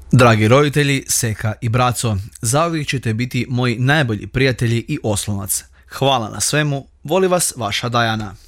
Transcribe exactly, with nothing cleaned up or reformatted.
Dragi roditelji, seka i braco, zauvijek ćete biti moji najbolji prijatelji i oslonac. Hvala na svemu, voli vas vaša Dajana.